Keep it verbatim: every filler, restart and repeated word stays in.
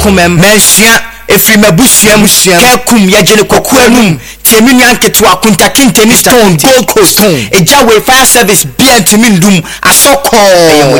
kumem mensia efiri mabusuam kekum yegene kokuanum tieminu anketu akunta kinteni stone gold coast eja we fire service bien timindum asoko